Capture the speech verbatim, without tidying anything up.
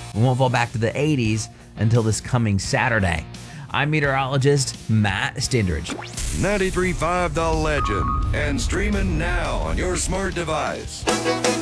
We won't fall back to the eighties until this coming Saturday. I'm meteorologist Matt Stindridge. ninety-three point five The Legend, and streaming now on your smart device.